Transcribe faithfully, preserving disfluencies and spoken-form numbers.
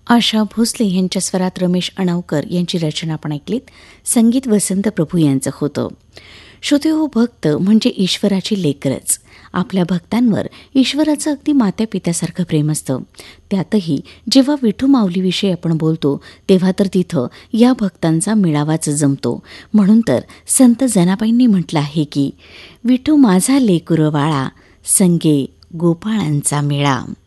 आशा भोसले यांच्या स्वरात रमेश अणावकर यांची रचना आपण ऐकलीत. संगीत वसंत प्रभू यांचं होतं. श्रोते हो, भक्त म्हणजे ईश्वराची लेकरच. आपल्या भक्तांवर ईश्वराचं अगदी मात्या पित्यासारखं प्रेम असतं. त्यातही जेव्हा विठू माऊलीविषयी आपण बोलतो तेव्हा तर तिथं या भक्तांचा मेळावाच जमतो. म्हणून तर संत जनाबाईंनी म्हटलं आहे की विठू माझा लेकुरवाळा, संगे गोपाळांचा मेळा.